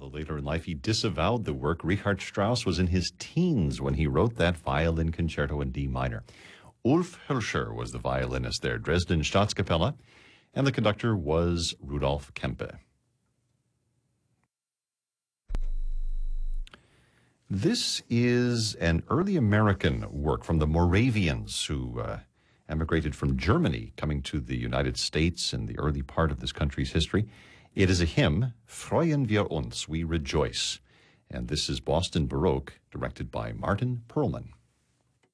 although later in life he disavowed the work. Richard Strauss was in his teens when he wrote that violin concerto in D minor. Ulf Hölscher was the violinist there, Dresden Staatskapelle, and the conductor was Rudolf Kempe. This is an early American work from the Moravians who emigrated from Germany, coming to the United States in the early part of this country's history. It is a hymn, Freuen wir uns, we rejoice. And this is Boston Baroque, directed by Martin Perlman.